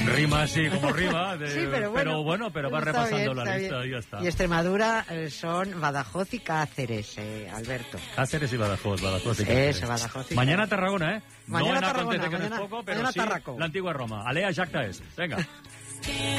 Rima así como rima, sí, pero va repasando la lista y ya está. Y Extremadura son Badajoz y Cáceres, Alberto. Cáceres y Badajoz y Cáceres. Eso, Badajoz y mañana Tarragona, ¿eh? Mañana no en Tarragona, acontece que no es poco, pero sí Tarraco. la antigua Roma. Alea Jacta es. Venga.